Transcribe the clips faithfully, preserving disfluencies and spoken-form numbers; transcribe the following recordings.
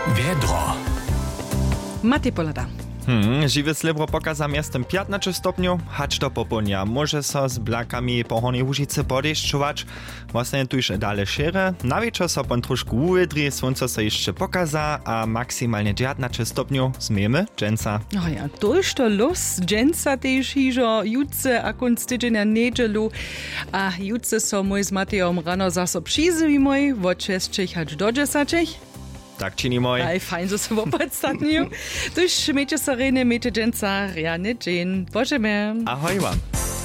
Wiedro. Mati Polada. Hmm, žiwy slibro pokaza miastem piętnaście stopniów, hacz do popołudnia. Może so z blakami po Hornej Łužicy podešćować. Właśnie tu już dalej szere. Na wieczór so pon troszkę uwydri, słońce so jeszcze pokaza, a maksymalnie dziewiętnaście stopniów zmiemy dżęca. Oh ja, to jest to los. Dżęca też hižo jutce a konc tydzienia niedzielu. A jutce so mój z Matejom rano zaso przyzywi mój, od šestich hacz do dziesięciu. Tak čini moj. Aj, fajn, że sobie podstatniu. Tuż miejcie sereny, miejcie dżęca, rjany dżen. Bożemy. Ahoj wam.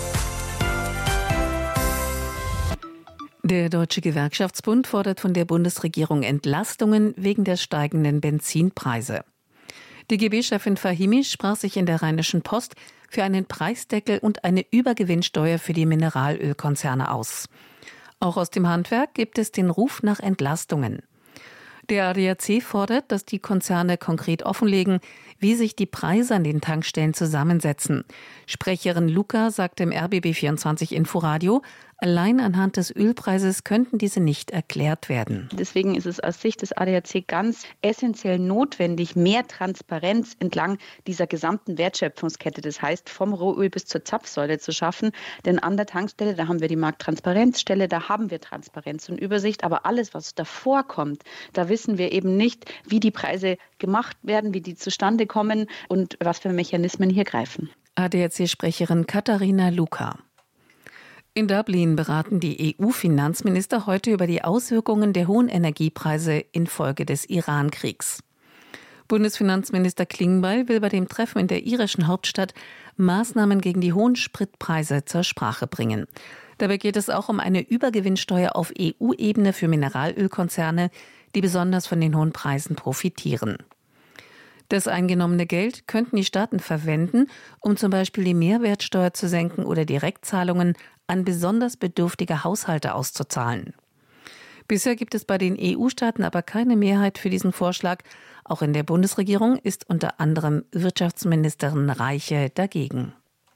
Der Deutsche Gewerkschaftsbund fordert von der Bundesregierung Entlastungen wegen der steigenden Benzinpreise. Die G B-Chefin Fahimi sprach sich in der Rheinischen Post für einen Preisdeckel und eine Übergewinnsteuer für die Mineralölkonzerne aus. Auch aus dem Handwerk gibt es den Ruf nach Entlastungen. Der A D A C fordert, dass die Konzerne konkret offenlegen, wie sich die Preise an den Tankstellen zusammensetzen. Sprecherin Luca sagte im R B B vierundzwanzig Inforadio, allein anhand des Ölpreises könnten diese nicht erklärt werden. Deswegen ist es aus Sicht des A D A C ganz essentiell notwendig, mehr Transparenz entlang dieser gesamten Wertschöpfungskette, das heißt vom Rohöl bis zur Zapfsäule zu schaffen. Denn an der Tankstelle, da haben wir die Markttransparenzstelle, da haben wir Transparenz und Übersicht. Aber alles, was davor kommt, da wissen wir eben nicht, wie die Preise gemacht werden, wie die zustande kommen und was für Mechanismen hier greifen. A D A C-Sprecherin Katharina Luca. In Dublin beraten die E U-Finanzminister heute über die Auswirkungen der hohen Energiepreise infolge des Iran-Kriegs. Bundesfinanzminister Klingbeil will bei dem Treffen in der irischen Hauptstadt Maßnahmen gegen die hohen Spritpreise zur Sprache bringen. Dabei geht es auch um eine Übergewinnsteuer auf E U-Ebene für Mineralölkonzerne, die besonders von den hohen Preisen profitieren. Das eingenommene Geld könnten die Staaten verwenden, um zum Beispiel die Mehrwertsteuer zu senken oder Direktzahlungen an besonders bedürftige Haushalte auszuzahlen. Bisher gibt es bei den E U-Staaten aber keine Mehrheit für diesen Vorschlag. Auch in der Bundesregierung ist unter anderem Wirtschaftsministerin Reiche dagegen.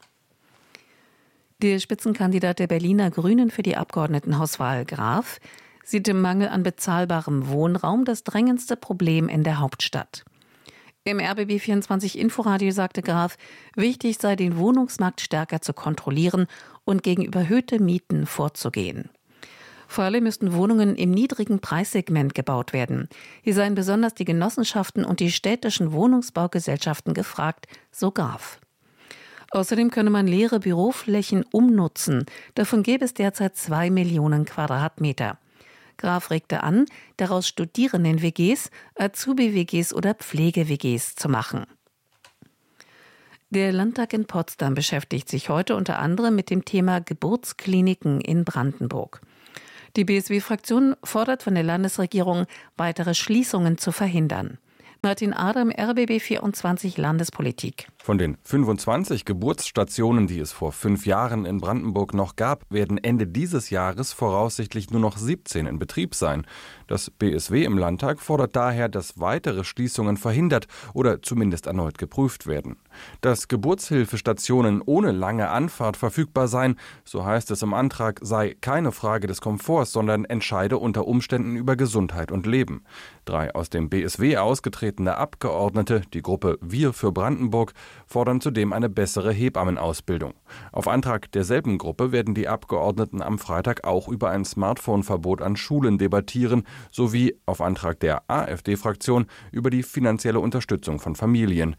Der Spitzenkandidat der Berliner Grünen für die Abgeordnetenhauswahl, Graf, sieht im Mangel an bezahlbarem Wohnraum das drängendste Problem in der Hauptstadt. Im R B B vierundzwanzig Inforadio sagte Graf, wichtig sei, den Wohnungsmarkt stärker zu kontrollieren und gegen überhöhte Mieten vorzugehen. Vor allem müssten Wohnungen im niedrigen Preissegment gebaut werden. Hier seien besonders die Genossenschaften und die städtischen Wohnungsbaugesellschaften gefragt, so Graf. Außerdem könne man leere Büroflächen umnutzen. Davon gäbe es derzeit zwei Millionen Quadratmeter. Graf regte an, daraus Studierenden-W Gs, Azubi-W Gs oder Pflege-W Gs zu machen. Der Landtag in Potsdam beschäftigt sich heute unter anderem mit dem Thema Geburtskliniken in Brandenburg. Die B S W-Fraktion fordert von der Landesregierung, weitere Schließungen zu verhindern. Martin Adam, R B B vierundzwanzig Landespolitik. Von den fünfundzwanzig Geburtsstationen, die es vor fünf Jahren in Brandenburg noch gab, werden Ende dieses Jahres voraussichtlich nur noch siebzehn in Betrieb sein. Das B S W im Landtag fordert daher, dass weitere Schließungen verhindert oder zumindest erneut geprüft werden. Dass Geburtshilfestationen ohne lange Anfahrt verfügbar seien, so heißt es im Antrag, sei keine Frage des Komforts, sondern entscheide unter Umständen über Gesundheit und Leben. Drei aus dem B S W ausgetretene Abgeordnete, die Gruppe Wir für Brandenburg, fordern zudem eine bessere Hebammenausbildung. Auf Antrag derselben Gruppe werden die Abgeordneten am Freitag auch über ein Smartphone-Verbot an Schulen debattieren, sowie auf Antrag der AfD-Fraktion über die finanzielle Unterstützung von Familien.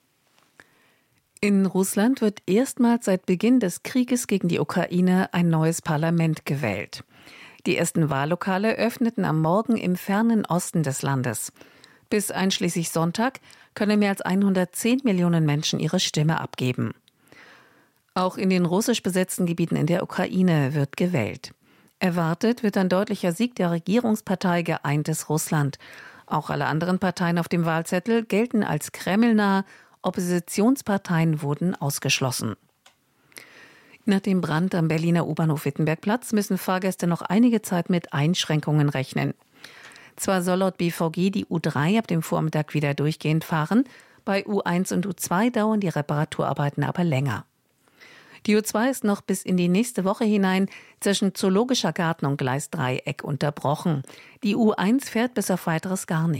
In Russland wird erstmals seit Beginn des Krieges gegen die Ukraine ein neues Parlament gewählt. Die ersten Wahllokale öffneten am Morgen im fernen Osten des Landes. Bis einschließlich Sonntag können mehr als hundertzehn Millionen Menschen ihre Stimme abgeben. Auch in den russisch besetzten Gebieten in der Ukraine wird gewählt. Erwartet wird ein deutlicher Sieg der Regierungspartei Geeintes Russland. Auch alle anderen Parteien auf dem Wahlzettel gelten als kremlnah. Oppositionsparteien wurden ausgeschlossen. Nach dem Brand am Berliner U-Bahnhof Wittenbergplatz müssen Fahrgäste noch einige Zeit mit Einschränkungen rechnen. Zwar soll laut B V G die U drei ab dem Vormittag wieder durchgehend fahren, bei U eins und U zwei dauern die Reparaturarbeiten aber länger. Die U zwei ist noch bis in die nächste Woche hinein zwischen Zoologischer Garten und Gleis Dreieck unterbrochen. Die U eins fährt bis auf Weiteres gar nicht.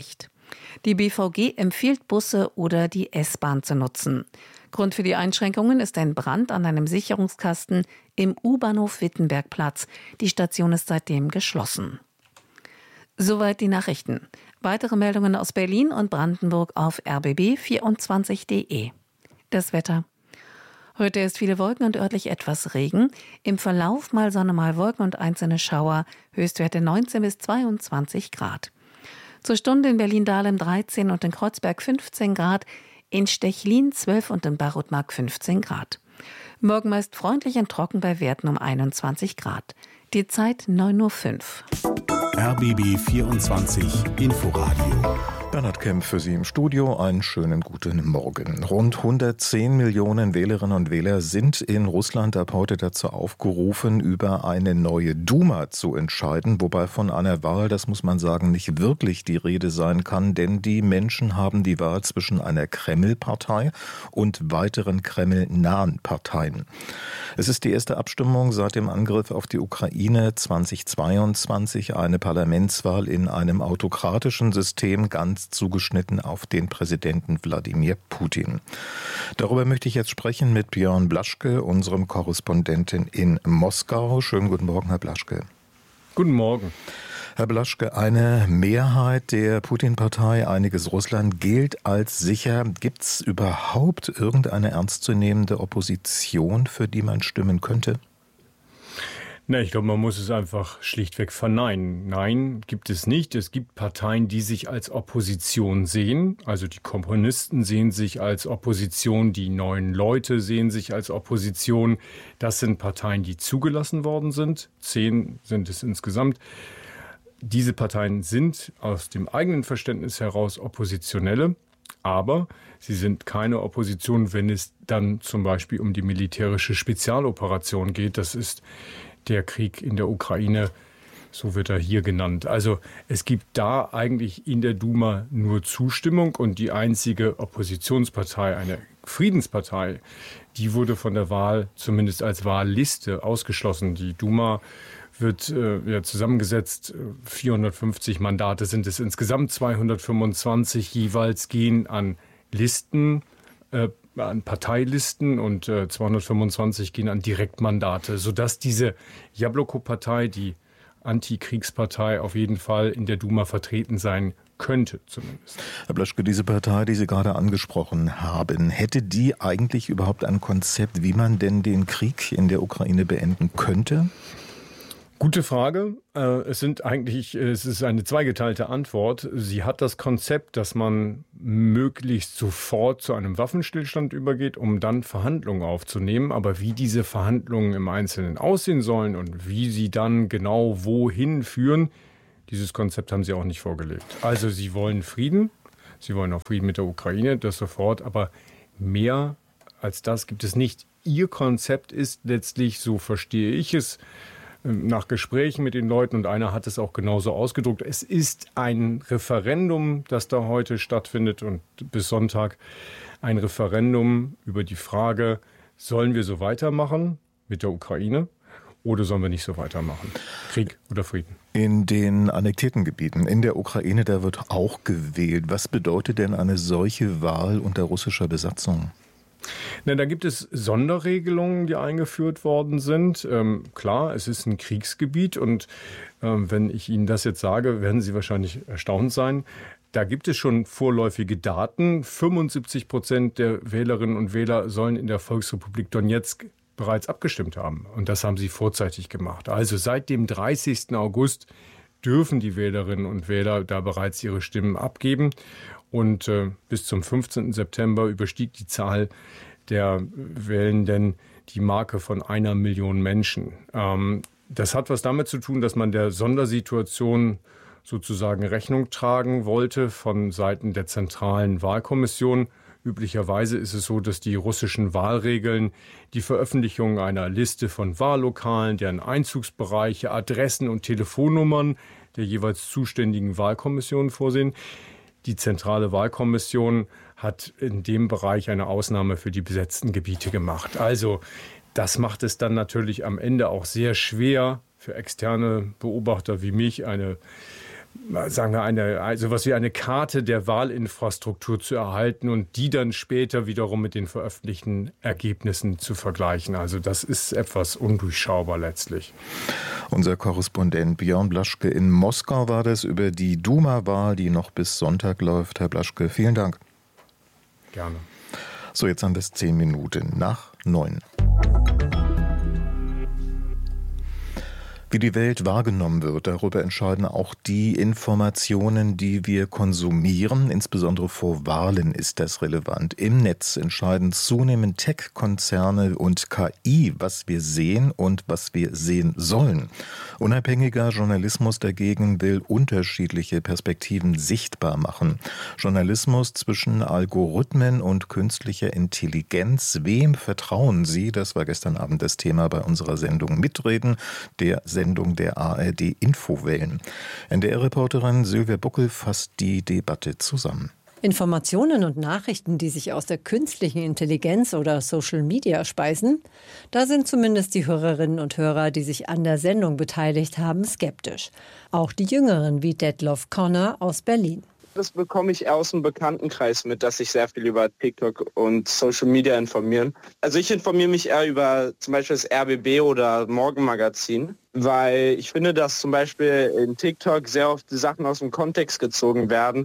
Die B V G empfiehlt, Busse oder die S-Bahn zu nutzen. Grund für die Einschränkungen ist ein Brand an einem Sicherungskasten im U-Bahnhof Wittenbergplatz. Die Station ist seitdem geschlossen. Soweit die Nachrichten. Weitere Meldungen aus Berlin und Brandenburg auf r b b vierundzwanzig punkt d e. Das Wetter. Heute ist viele Wolken und örtlich etwas Regen. Im Verlauf mal Sonne, mal Wolken und einzelne Schauer. Höchstwerte neunzehn bis zweiundzwanzig Grad. Zur Stunde in Berlin-Dahlem dreizehn und in Kreuzberg fünfzehn Grad. In Stechlin zwölf und in Barutmark fünfzehn Grad. Morgen meist freundlich und trocken bei Werten um einundzwanzig Grad. Die Zeit neun Uhr fünf. R B B vierundzwanzig Inforadio. Bernhard Kemp für Sie im Studio. Einen schönen guten Morgen. Rund hundertzehn Millionen Wählerinnen und Wähler sind in Russland ab heute dazu aufgerufen, über eine neue Duma zu entscheiden, wobei von einer Wahl, das muss man sagen, nicht wirklich die Rede sein kann, denn die Menschen haben die Wahl zwischen einer Kreml-Partei und weiteren Kreml-nahen Parteien. Es ist die erste Abstimmung seit dem Angriff auf die Ukraine zweitausendzweiundzwanzig, eine Parlamentswahl in einem autokratischen System, ganz zugeschnitten auf den Präsidenten Wladimir Putin. Darüber möchte ich jetzt sprechen mit Björn Blaschke, unserem Korrespondenten in Moskau. Schönen guten Morgen, Herr Blaschke. Guten Morgen. Herr Blaschke, eine Mehrheit der Putin-Partei, einiges Russland, gilt als sicher. Gibt es überhaupt irgendeine ernstzunehmende Opposition, für die man stimmen könnte? Na, ich glaube, man muss es einfach schlichtweg verneinen. Nein, gibt es nicht. Es gibt Parteien, die sich als Opposition sehen. Also die Kommunisten sehen sich als Opposition, die Neuen Leute sehen sich als Opposition. Das sind Parteien, die zugelassen worden sind. Zehn sind es insgesamt. Diese Parteien sind aus dem eigenen Verständnis heraus Oppositionelle, aber sie sind keine Opposition, wenn es dann zum Beispiel um die militärische Spezialoperation geht. Das ist der Krieg in der Ukraine, so wird er hier genannt. Also es gibt da eigentlich in der Duma nur Zustimmung und die einzige Oppositionspartei, eine Friedenspartei, die wurde von der Wahl zumindest als Wahlliste ausgeschlossen. Die Duma wird äh, ja, zusammengesetzt, vierhundertfünfzig Mandate sind es insgesamt, zweihundertfünfundzwanzig jeweils gehen an Listen, äh, an Parteilisten und äh, zweihundertfünfundzwanzig gehen an Direktmandate, sodass diese Jabloko-Partei, die Antikriegspartei, auf jeden Fall in der Duma vertreten sein könnte zumindest. Herr Blaschke, diese Partei, die Sie gerade angesprochen haben, hätte die eigentlich überhaupt ein Konzept, wie man denn den Krieg in der Ukraine beenden könnte? Gute Frage. Es sind eigentlich, es ist eine zweigeteilte Antwort. Sie hat das Konzept, dass man möglichst sofort zu einem Waffenstillstand übergeht, um dann Verhandlungen aufzunehmen. Aber wie diese Verhandlungen im Einzelnen aussehen sollen und wie sie dann genau wohin führen, dieses Konzept haben sie auch nicht vorgelegt. Also sie wollen Frieden, sie wollen auch Frieden mit der Ukraine, das sofort, aber mehr als das gibt es nicht. Ihr Konzept ist letztlich, so verstehe ich es, nach Gesprächen mit den Leuten, und einer hat es auch genauso ausgedruckt, es ist ein Referendum, das da heute stattfindet und bis Sonntag ein Referendum über die Frage, sollen wir so weitermachen mit der Ukraine oder sollen wir nicht so weitermachen? Krieg oder Frieden? In den annektierten Gebieten in der Ukraine, da wird auch gewählt. Was bedeutet denn eine solche Wahl unter russischer Besatzung? Na, da gibt es Sonderregelungen, die eingeführt worden sind. Ähm, klar, es ist ein Kriegsgebiet und ähm, wenn ich Ihnen das jetzt sage, werden Sie wahrscheinlich erstaunt sein. Da gibt es schon vorläufige Daten. fünfundsiebzig Prozent der Wählerinnen und Wähler sollen in der Volksrepublik Donezk bereits abgestimmt haben. Und das haben sie vorzeitig gemacht. Also seit dem dreißigsten August dürfen die Wählerinnen und Wähler da bereits ihre Stimmen abgeben. Und äh, bis zum fünfzehnten September überstieg die Zahl der Wählenden die Marke von einer Million Menschen. Ähm, das hat was damit zu tun, dass man der Sondersituation sozusagen Rechnung tragen wollte von Seiten der zentralen Wahlkommission. Üblicherweise ist es so, dass die russischen Wahlregeln die Veröffentlichung einer Liste von Wahllokalen, deren Einzugsbereiche, Adressen und Telefonnummern der jeweils zuständigen Wahlkommissionen vorsehen. Die zentrale Wahlkommission hat in dem Bereich eine Ausnahme für die besetzten Gebiete gemacht. Also das macht es dann natürlich am Ende auch sehr schwer für externe Beobachter wie mich, eine sagen wir, eine, also was wie eine Karte der Wahlinfrastruktur zu erhalten und die dann später wiederum mit den veröffentlichten Ergebnissen zu vergleichen. Also das ist etwas undurchschaubar letztlich. Unser Korrespondent Björn Blaschke in Moskau war das über die Duma-Wahl, die noch bis Sonntag läuft. Herr Blaschke, vielen Dank. Gerne. So, jetzt haben wir es zehn Minuten nach neun. Wie die Welt wahrgenommen wird, darüber entscheiden auch die Informationen, die wir konsumieren. Insbesondere vor Wahlen ist das relevant. Im Netz entscheiden zunehmend Tech-Konzerne und K I, was wir sehen und was wir sehen sollen. Unabhängiger Journalismus dagegen will unterschiedliche Perspektiven sichtbar machen. Journalismus zwischen Algorithmen und künstlicher Intelligenz. Wem vertrauen Sie? Das war gestern Abend das Thema bei unserer Sendung Mitreden, der Sendung der A R D Infowellen. N D R-Reporterin Sylvia Buckel fasst die Debatte zusammen. Informationen und Nachrichten, die sich aus der künstlichen Intelligenz oder Social Media speisen, da sind zumindest die Hörerinnen und Hörer, die sich an der Sendung beteiligt haben, skeptisch. Auch die Jüngeren wie Detloff Connor aus Berlin. Das bekomme ich eher aus dem Bekanntenkreis mit, dass sich sehr viel über TikTok und Social Media informieren. Also ich informiere mich eher über zum Beispiel das R B B oder Morgenmagazin, weil ich finde, dass zum Beispiel in TikTok sehr oft die Sachen aus dem Kontext gezogen werden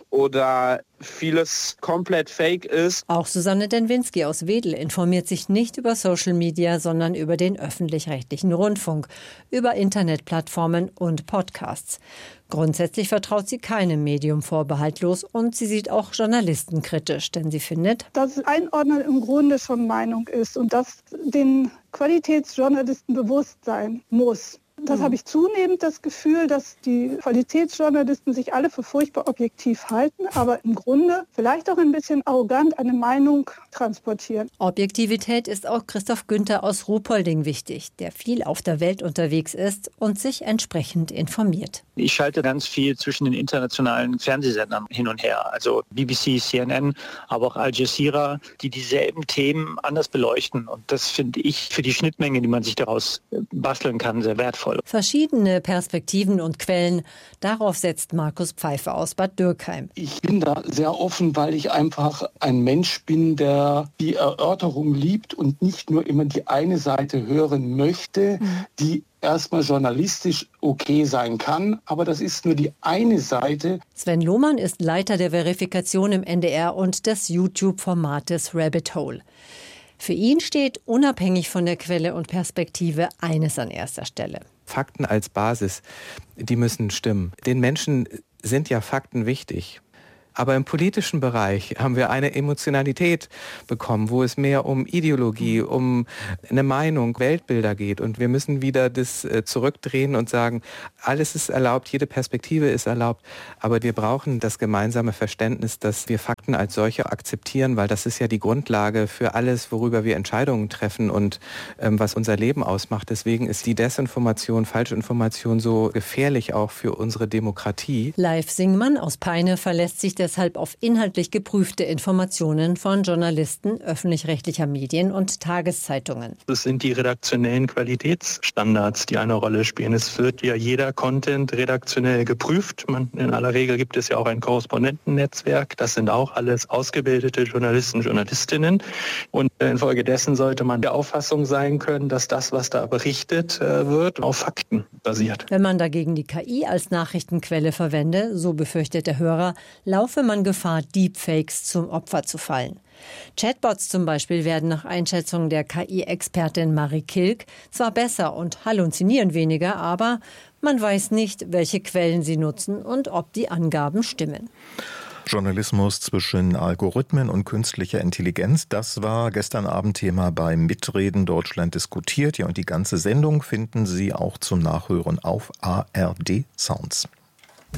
oder vieles komplett fake ist. Auch Susanne Denwinski aus Wedel informiert sich nicht über Social Media, sondern über den öffentlich-rechtlichen Rundfunk, über Internetplattformen und Podcasts. Grundsätzlich vertraut sie keinem Medium vorbehaltlos und sie sieht auch Journalisten kritisch, denn sie findet, dass Einordnen im Grunde schon Meinung ist und dass den Qualitätsjournalisten bewusst sein muss. Das habe ich zunehmend das Gefühl, dass die Qualitätsjournalisten sich alle für furchtbar objektiv halten, aber im Grunde vielleicht auch ein bisschen arrogant eine Meinung transportieren. Objektivität ist auch Christoph Günther aus Ruhpolding wichtig, der viel auf der Welt unterwegs ist und sich entsprechend informiert. Ich schalte ganz viel zwischen den internationalen Fernsehsendern hin und her, also B B C, C N N, aber auch Al Jazeera, die dieselben Themen anders beleuchten. Und das finde ich für die Schnittmenge, die man sich daraus basteln kann, sehr wertvoll. Verschiedene Perspektiven und Quellen, darauf setzt Markus Pfeiffer aus Bad Dürkheim. Ich bin da sehr offen, weil ich einfach ein Mensch bin, der die Erörterung liebt und nicht nur immer die eine Seite hören möchte, mhm. die erstmal journalistisch okay sein kann, aber das ist nur die eine Seite. Sven Lohmann ist Leiter der Verifikation im N D R und des YouTube-Formates Rabbit Hole. Für ihn steht unabhängig von der Quelle und Perspektive eines an erster Stelle. Fakten als Basis, die müssen stimmen. Den Menschen sind ja Fakten wichtig. Aber im politischen Bereich haben wir eine Emotionalität bekommen, wo es mehr um Ideologie, um eine Meinung, Weltbilder geht. Und wir müssen wieder das zurückdrehen und sagen, alles ist erlaubt, jede Perspektive ist erlaubt. Aber wir brauchen das gemeinsame Verständnis, dass wir Fakten als solche akzeptieren, weil das ist ja die Grundlage für alles, worüber wir Entscheidungen treffen und ähm, was unser Leben ausmacht. Deswegen ist die Desinformation, Falschinformation so gefährlich auch für unsere Demokratie. Leif Singmann aus Peine verlässt sich deshalb auf inhaltlich geprüfte Informationen von Journalisten öffentlich-rechtlicher Medien und Tageszeitungen. Das sind die redaktionellen Qualitätsstandards, die eine Rolle spielen. Es wird ja jeder Content redaktionell geprüft. Man, in aller Regel gibt es ja auch ein Korrespondentennetzwerk. Das sind auch alles ausgebildete Journalisten, Journalistinnen. Und infolgedessen sollte man der Auffassung sein können, dass das, was da berichtet wird, auf Fakten basiert. Wenn man dagegen die K I als Nachrichtenquelle verwende, so befürchtet der Hörer, laufe man Gefahr, Deepfakes zum Opfer zu fallen. Chatbots zum Beispiel werden nach Einschätzung der K I-Expertin Marie Kilk zwar besser und halluzinieren weniger, aber man weiß nicht, welche Quellen sie nutzen und ob die Angaben stimmen. Journalismus zwischen Algorithmen und künstlicher Intelligenz, das war gestern Abend Thema beim Mitreden Deutschland diskutiert. Ja, und die ganze Sendung finden Sie auch zum Nachhören auf A R D Sounds.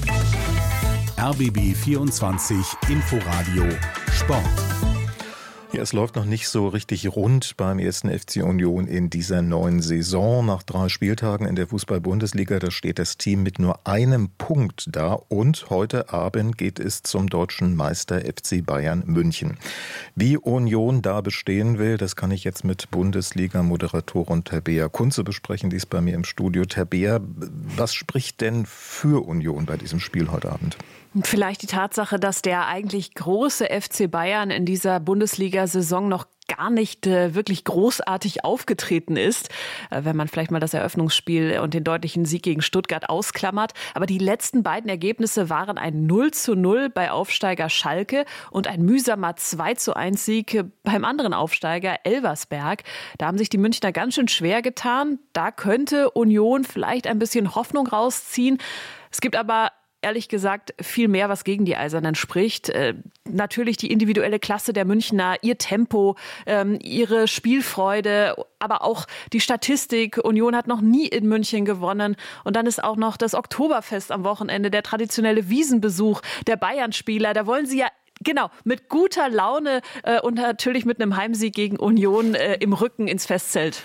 R B B vierundzwanzig Inforadio Sport. Ja, es läuft noch nicht so richtig rund beim ersten F C Union in dieser neuen Saison. Nach drei Spieltagen in der Fußball-Bundesliga, da steht das Team mit nur einem Punkt da. Und heute Abend geht es zum deutschen Meister F C Bayern München. Wie Union da bestehen will, das kann ich jetzt mit Bundesliga-Moderatorin Tabea Kunze besprechen. Die ist bei mir im Studio. Tabea, was spricht denn für Union bei diesem Spiel heute Abend? Vielleicht die Tatsache, dass der eigentlich große F C Bayern in dieser Bundesliga-Saison noch gar nicht äh, wirklich großartig aufgetreten ist, äh, wenn man vielleicht mal das Eröffnungsspiel und den deutlichen Sieg gegen Stuttgart ausklammert. Aber die letzten beiden Ergebnisse waren ein null zu null bei Aufsteiger Schalke und ein mühsamer zwei zu eins Sieg beim anderen Aufsteiger Elversberg. Da haben sich die Münchner ganz schön schwer getan. Da könnte Union vielleicht ein bisschen Hoffnung rausziehen. Es gibt aber ehrlich gesagt viel mehr, was gegen die Eisernen spricht. Äh, natürlich die individuelle Klasse der Münchner, ihr Tempo, ähm, ihre Spielfreude, aber auch die Statistik. Union hat noch nie in München gewonnen. Und dann ist auch noch das Oktoberfest am Wochenende, der traditionelle Wiesenbesuch der Bayern-Spieler. Da wollen sie ja genau mit guter Laune äh, und natürlich mit einem Heimsieg gegen Union äh, im Rücken ins Festzelt.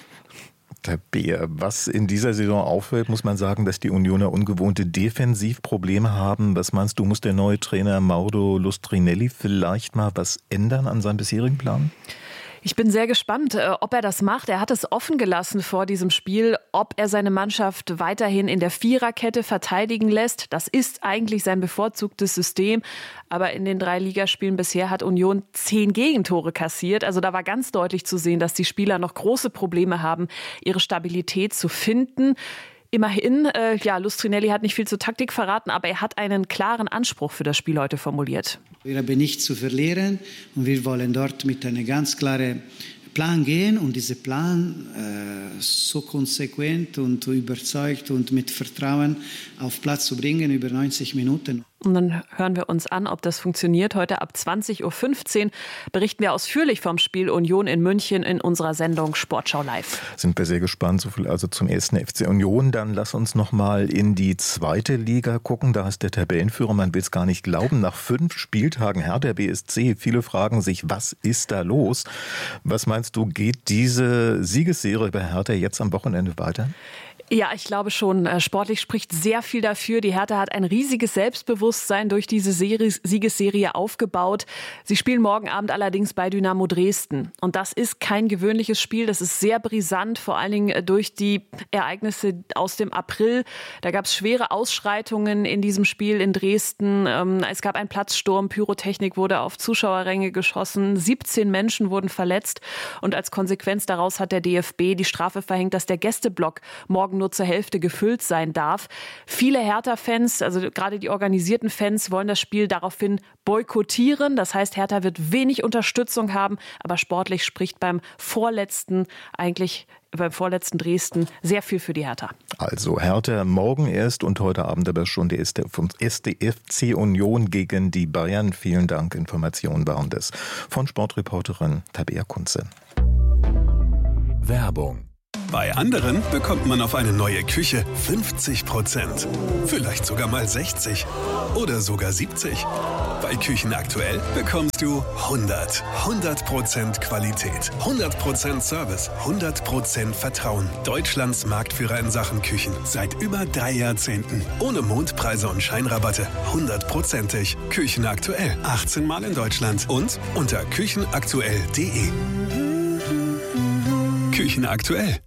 Tabea, was in dieser Saison auffällt, muss man sagen, dass die Unioner ungewohnte Defensivprobleme haben. Was meinst du, muss der neue Trainer Mauro Lustrinelli vielleicht mal was ändern an seinem bisherigen Plan? Ich bin sehr gespannt, ob er das macht. Er hat es offen gelassen vor diesem Spiel, ob er seine Mannschaft weiterhin in der Viererkette verteidigen lässt. Das ist eigentlich sein bevorzugtes System. Aber in den drei Ligaspielen bisher hat Union zehn Gegentore kassiert. Also da war ganz deutlich zu sehen, dass die Spieler noch große Probleme haben, ihre Stabilität zu finden. Immerhin, äh, ja, Lustrinelli hat nicht viel zur Taktik verraten, aber er hat einen klaren Anspruch für das Spiel heute formuliert. Wir haben nichts zu verlieren und wir wollen dort mit einem ganz klaren Plan gehen und diesen Plan äh, so konsequent und überzeugt und mit Vertrauen auf Platz zu bringen über neunzig Minuten. Und dann hören wir uns an, ob das funktioniert. Heute ab zwanzig Uhr fünfzehn berichten wir ausführlich vom Spiel Union in München in unserer Sendung Sportschau Live. Sind wir sehr gespannt. So viel also zum ersten F C Union. Dann lass uns noch mal in die zweite Liga gucken. Da ist der Tabellenführer, man will es gar nicht glauben, nach fünf Spieltagen Hertha B S C. Viele fragen sich, was ist da los? Was meinst du, geht diese Siegesserie bei Hertha jetzt am Wochenende weiter? Ja, ich glaube schon. Sportlich spricht sehr viel dafür. Die Hertha hat ein riesiges Selbstbewusstsein durch diese Serie, Siegesserie aufgebaut. Sie spielen morgen Abend allerdings bei Dynamo Dresden. Und das ist kein gewöhnliches Spiel. Das ist sehr brisant, vor allen Dingen durch die Ereignisse aus dem April. Da gab es schwere Ausschreitungen in diesem Spiel in Dresden. Es gab einen Platzsturm, Pyrotechnik wurde auf Zuschauerränge geschossen. siebzehn Menschen wurden verletzt. Und als Konsequenz daraus hat der D F B die Strafe verhängt, dass der Gästeblock morgen nur zur Hälfte gefüllt sein darf. Viele Hertha-Fans, also gerade die organisierten Fans, wollen das Spiel daraufhin boykottieren. Das heißt, Hertha wird wenig Unterstützung haben, aber sportlich spricht beim vorletzten, eigentlich beim vorletzten Dresden sehr viel für die Hertha. Also Hertha morgen erst und heute Abend aber schon der erste F C Union gegen die Bayern. Vielen Dank, Informationen waren das von Sportreporterin Tabea Kunze. Werbung. Bei anderen bekommt man auf eine neue Küche fünfzig Prozent. Vielleicht sogar mal sechzig oder sogar siebzig. Bei Küchen aktuell bekommst du hundert. hundert Prozent Qualität, hundert Prozent Service, hundert Prozent Vertrauen. Deutschlands Marktführer in Sachen Küchen. Seit über drei Jahrzehnten. Ohne Mondpreise und Scheinrabatte. hundertprozentig. Küchen aktuell. achtzehn Mal in Deutschland. Und unter küchenaktuell punkt de. Küchen aktuell.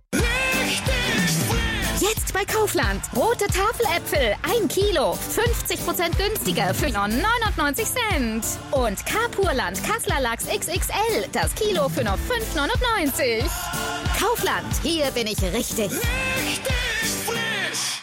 Jetzt bei Kaufland. Rote Tafeläpfel, ein Kilo, fünfzig Prozent günstiger für nur neunundneunzig Cent. Und Kapurland Kassler Lachs X X L, das Kilo für nur fünf neunundneunzig. Kaufland, hier bin ich richtig. Richtig frisch.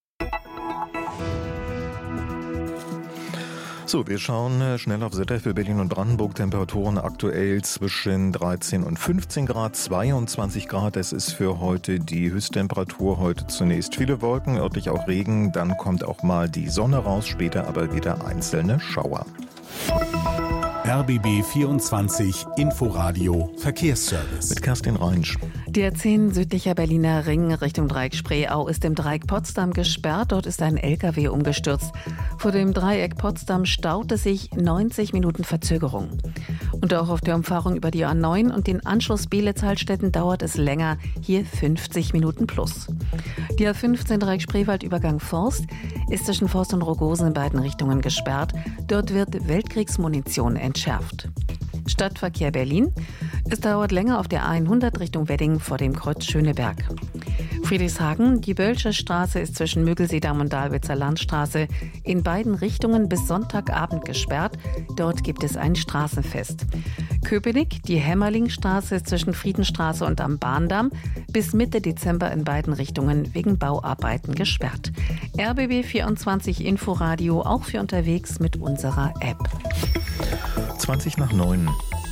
So, wir schauen schnell auf Wetter für Berlin und Brandenburg. Temperaturen aktuell zwischen dreizehn und fünfzehn Grad, zweiundzwanzig Grad. Das ist für heute die Höchsttemperatur. Heute zunächst viele Wolken, örtlich auch Regen. Dann kommt auch mal die Sonne raus, später aber wieder einzelne Schauer. R B B vierundzwanzig Inforadio Verkehrsservice. Mit Kerstin Reinsch. Der zehn südlicher Berliner Ring Richtung Dreieck Spreeau ist im Dreieck Potsdam gesperrt. Dort ist ein L K W umgestürzt. Vor dem Dreieck Potsdam staut es sich neunzig Minuten Verzögerung. Und auch auf der Umfahrung über die A neun und den Anschluss Beelitz-Hallstetten dauert es länger, hier fünfzig Minuten plus. Die A fünfzehn Dreieck Spreewald-Übergang Forst ist zwischen Forst und Rogosen in beiden Richtungen gesperrt. Dort wird Weltkriegsmunition entschärft. Stadtverkehr Berlin. Es dauert länger auf der A hundert Richtung Wedding vor dem Kreuz Schöneberg. Friedrichshagen, die Bölsche Straße ist zwischen Müggelseedamm und Dahlwitzer Landstraße in beiden Richtungen bis Sonntagabend gesperrt. Dort gibt es ein Straßenfest. Köpenick, die Hämmerlingstraße ist zwischen Friedenstraße und am Bahndamm bis Mitte Dezember in beiden Richtungen wegen Bauarbeiten gesperrt. R B B vierundzwanzig Inforadio auch für unterwegs mit unserer App. zwanzig nach neun.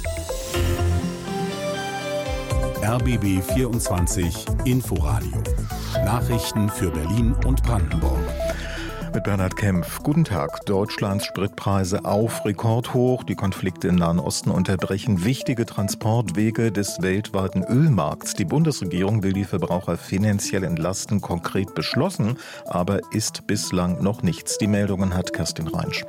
R B B vierundzwanzig Inforadio. Nachrichten für Berlin und Brandenburg. Mit Bernhard Kempf. Guten Tag. Deutschlands Spritpreise auf Rekordhoch. Die Konflikte im Nahen Osten unterbrechen wichtige Transportwege des weltweiten Ölmarkts. Die Bundesregierung will die Verbraucher finanziell entlasten, konkret beschlossen, aber ist bislang noch nichts. Die Meldungen hat Kerstin Reinsch.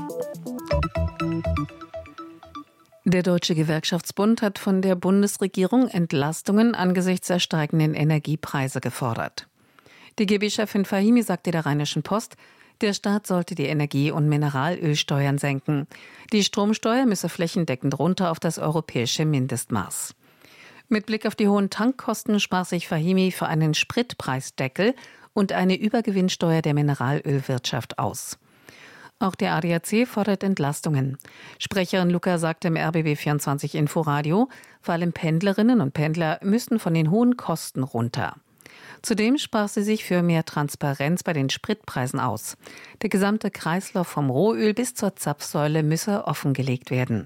Der Deutsche Gewerkschaftsbund hat von der Bundesregierung Entlastungen angesichts der steigenden Energiepreise gefordert. Die G B-Chefin Fahimi sagte der Rheinischen Post, der Staat sollte die Energie- und Mineralölsteuern senken. Die Stromsteuer müsse flächendeckend runter auf das europäische Mindestmaß. Mit Blick auf die hohen Tankkosten sprach sich Fahimi für einen Spritpreisdeckel und eine Übergewinnsteuer der Mineralölwirtschaft aus. Auch der A D A C fordert Entlastungen. Sprecherin Luca sagte im R B B vierundzwanzig Inforadio, vor allem Pendlerinnen und Pendler müssten von den hohen Kosten runter. Zudem sprach sie sich für mehr Transparenz bei den Spritpreisen aus. Der gesamte Kreislauf vom Rohöl bis zur Zapfsäule müsse offengelegt werden.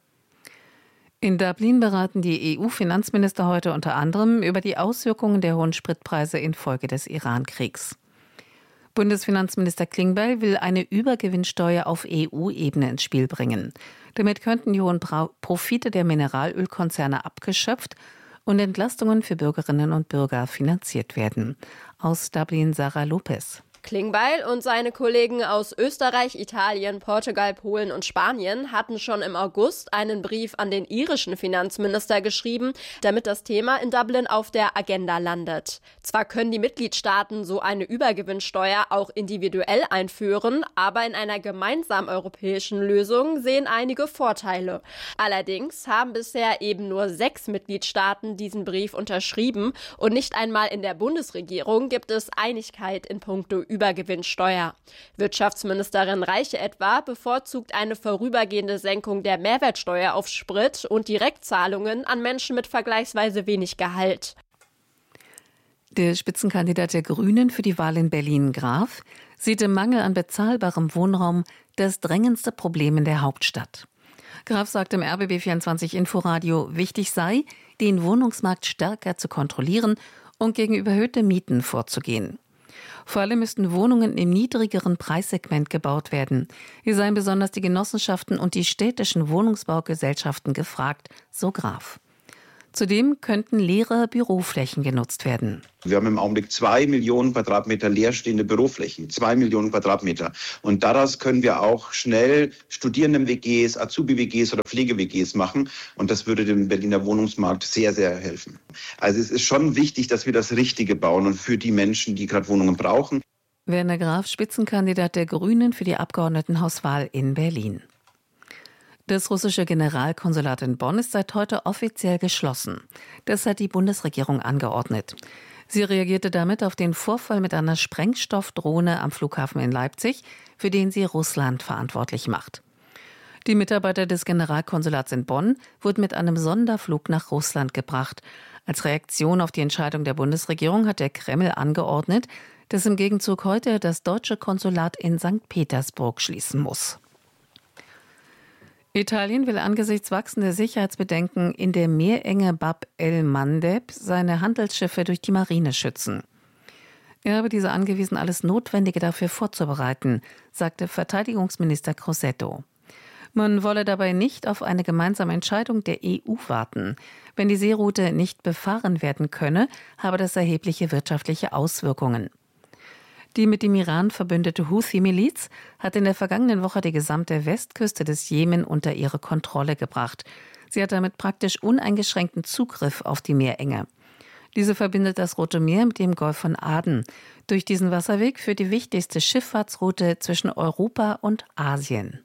In Dublin beraten die E U-Finanzminister heute unter anderem über die Auswirkungen der hohen Spritpreise infolge des Iran-Kriegs. Bundesfinanzminister Klingbeil will eine Übergewinnsteuer auf E U-Ebene ins Spiel bringen. Damit könnten die hohen Profite der Mineralölkonzerne abgeschöpft und Entlastungen für Bürgerinnen und Bürger finanziert werden. Aus Dublin Sarah Lopez. Klingbeil und seine Kollegen aus Österreich, Italien, Portugal, Polen und Spanien hatten schon im August einen Brief an den irischen Finanzminister geschrieben, damit das Thema in Dublin auf der Agenda landet. Zwar können die Mitgliedstaaten so eine Übergewinnsteuer auch individuell einführen, aber in einer gemeinsamen europäischen Lösung sehen einige Vorteile. Allerdings haben bisher eben nur sechs Mitgliedstaaten diesen Brief unterschrieben und nicht einmal in der Bundesregierung gibt es Einigkeit in puncto Übergewinnsteuer. Wirtschaftsministerin Reiche etwa bevorzugt eine vorübergehende Senkung der Mehrwertsteuer auf Sprit und Direktzahlungen an Menschen mit vergleichsweise wenig Gehalt. Der Spitzenkandidat der Grünen für die Wahl in Berlin, Graf, sieht im Mangel an bezahlbarem Wohnraum das drängendste Problem in der Hauptstadt. Graf sagt im R B B vierundzwanzig Inforadio, wichtig sei, den Wohnungsmarkt stärker zu kontrollieren und gegen überhöhte Mieten vorzugehen. Vor allem müssten Wohnungen im niedrigeren Preissegment gebaut werden. Hier seien besonders die Genossenschaften und die städtischen Wohnungsbaugesellschaften gefragt, so Graf. Zudem könnten leere Büroflächen genutzt werden. Wir haben im Augenblick zwei Millionen Quadratmeter leerstehende Büroflächen, zwei Millionen Quadratmeter. Und daraus können wir auch schnell Studierenden-W Gs, Azubi-W Gs oder Pflege-W Gs machen. Und das würde dem Berliner Wohnungsmarkt sehr, sehr helfen. Also es ist schon wichtig, dass wir das Richtige bauen und für die Menschen, die gerade Wohnungen brauchen. Werner Graf, Spitzenkandidat der Grünen für die Abgeordnetenhauswahl in Berlin. Das russische Generalkonsulat in Bonn ist seit heute offiziell geschlossen. Das hat die Bundesregierung angeordnet. Sie reagierte damit auf den Vorfall mit einer Sprengstoffdrohne am Flughafen in Leipzig, für den sie Russland verantwortlich macht. Die Mitarbeiter des Generalkonsulats in Bonn wurden mit einem Sonderflug nach Russland gebracht. Als Reaktion auf die Entscheidung der Bundesregierung hat der Kreml angeordnet, dass im Gegenzug heute das deutsche Konsulat in Sankt Petersburg schließen muss. Italien will angesichts wachsender Sicherheitsbedenken in der Meerenge Bab el-Mandeb seine Handelsschiffe durch die Marine schützen. Er habe diese angewiesen, alles Notwendige dafür vorzubereiten, sagte Verteidigungsminister Crosetto. Man wolle dabei nicht auf eine gemeinsame Entscheidung der E U warten. Wenn die Seeroute nicht befahren werden könne, habe das erhebliche wirtschaftliche Auswirkungen. Die mit dem Iran verbündete Houthi-Miliz hat in der vergangenen Woche die gesamte Westküste des Jemen unter ihre Kontrolle gebracht. Sie hat damit praktisch uneingeschränkten Zugriff auf die Meerenge. Diese verbindet das Rote Meer mit dem Golf von Aden. Durch diesen Wasserweg führt die wichtigste Schifffahrtsroute zwischen Europa und Asien.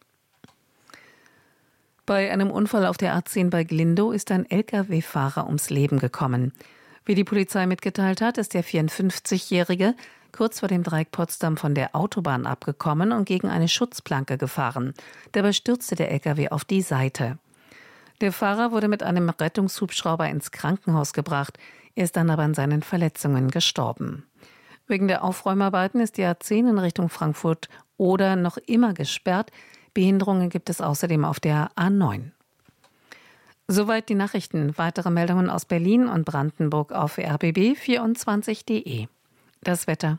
Bei einem Unfall auf der A zehn bei Glindow ist ein L K W-Fahrer ums Leben gekommen. Wie die Polizei mitgeteilt hat, ist der vierundfünfzigjährige kurz vor dem Dreieck Potsdam von der Autobahn abgekommen und gegen eine Schutzplanke gefahren. Dabei stürzte der L K W auf die Seite. Der Fahrer wurde mit einem Rettungshubschrauber ins Krankenhaus gebracht. Er ist dann aber an seinen Verletzungen gestorben. Wegen der Aufräumarbeiten ist die A zehn in Richtung Frankfurt oder noch immer gesperrt. Behinderungen gibt es außerdem auf der A neun. Soweit die Nachrichten. Weitere Meldungen aus Berlin und Brandenburg auf r b b vierundzwanzig punkt de. Das Wetter.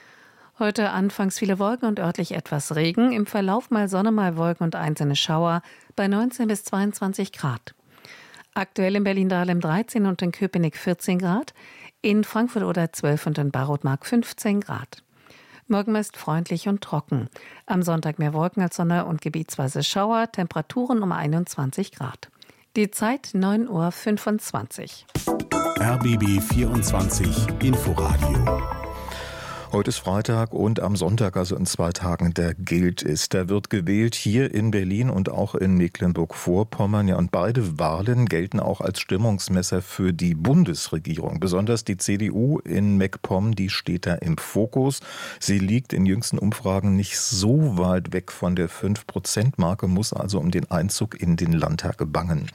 Heute anfangs viele Wolken und örtlich etwas Regen. Im Verlauf mal Sonne, mal Wolken und einzelne Schauer bei neunzehn bis zweiundzwanzig Grad. Aktuell in Berlin-Dahlem dreizehn und in Köpenick vierzehn Grad. In Frankfurt oder zwölf und in Barotmark fünfzehn Grad. Morgen ist freundlich und trocken. Am Sonntag mehr Wolken als Sonne und gebietsweise Schauer, Temperaturen um einundzwanzig Grad. Die Zeit neun Uhr fünfundzwanzig. R B B vierundzwanzig Inforadio. Heute ist Freitag und am Sonntag, also in zwei Tagen, da gilt es. Da wird gewählt hier in Berlin und auch in Mecklenburg-Vorpommern. Ja, und beide Wahlen gelten auch als Stimmungsmesser für die Bundesregierung. Besonders die C D U in MacPom, die steht da im Fokus. Sie liegt in jüngsten Umfragen nicht so weit weg von der fünf Prozent Marke, muss also um den Einzug in den Landtag bangen.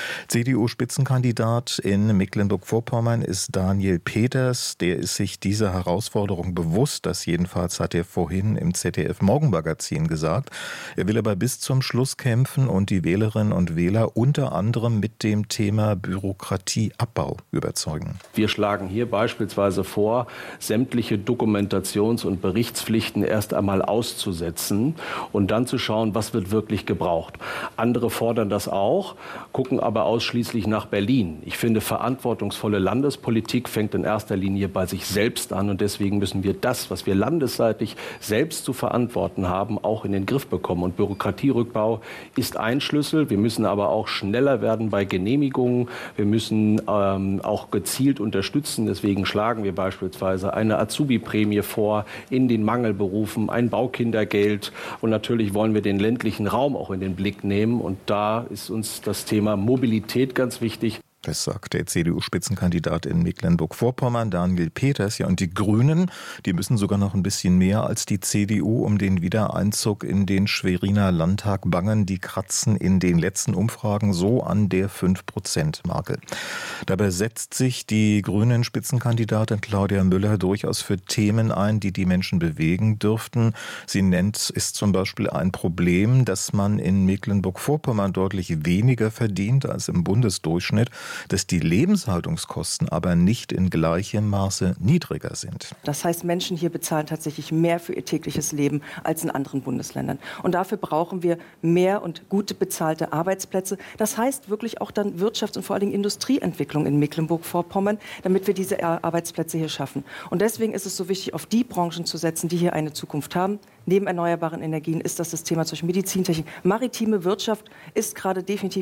C D U-Spitzenkandidat in Mecklenburg-Vorpommern ist Daniel Peters. Der ist sich dieser Herausforderung bewusst. Bewusst, das jedenfalls hat er vorhin im Z D F-Morgenmagazin gesagt. Er will aber bis zum Schluss kämpfen und die Wählerinnen und Wähler unter anderem mit dem Thema Bürokratieabbau überzeugen. Wir schlagen hier beispielsweise vor, sämtliche Dokumentations- und Berichtspflichten erst einmal auszusetzen und dann zu schauen, was wird wirklich gebraucht. Andere fordern das auch, gucken aber ausschließlich nach Berlin. Ich finde, verantwortungsvolle Landespolitik fängt in erster Linie bei sich selbst an und deswegen müssen wir das, was wir landesseitig selbst zu verantworten haben, auch in den Griff bekommen. Und Bürokratierückbau ist ein Schlüssel. Wir müssen aber auch schneller werden bei Genehmigungen. Wir müssen ähm, auch gezielt unterstützen. Deswegen schlagen wir beispielsweise eine Azubi-Prämie vor in den Mangelberufen, ein Baukindergeld. Und natürlich wollen wir den ländlichen Raum auch in den Blick nehmen. Und da ist uns das Thema Mobilität ganz wichtig. Das sagt der C D U-Spitzenkandidat in Mecklenburg-Vorpommern, Daniel Peters. Ja, und die Grünen, die müssen sogar noch ein bisschen mehr als die C D U um den Wiedereinzug in den Schweriner Landtag bangen. Die kratzen in den letzten Umfragen so an der fünf Prozent Marke. Dabei setzt sich die Grünen-Spitzenkandidatin Claudia Müller durchaus für Themen ein, die die Menschen bewegen dürften. Sie nennt es zum Beispiel ein Problem, dass man in Mecklenburg-Vorpommern deutlich weniger verdient als im Bundesdurchschnitt, dass die Lebenshaltungskosten aber nicht in gleichem Maße niedriger sind. Das heißt, Menschen hier bezahlen tatsächlich mehr für ihr tägliches Leben als in anderen Bundesländern. Und dafür brauchen wir mehr und gute bezahlte Arbeitsplätze. Das heißt wirklich auch dann Wirtschafts- und vor allen Dingen Industrieentwicklung in Mecklenburg-Vorpommern, damit wir diese Arbeitsplätze hier schaffen. Und deswegen ist es so wichtig, auf die Branchen zu setzen, die hier eine Zukunft haben. Neben erneuerbaren Energien ist das das Thema zwischen Medizintechnik. Maritime Wirtschaft ist gerade definitiv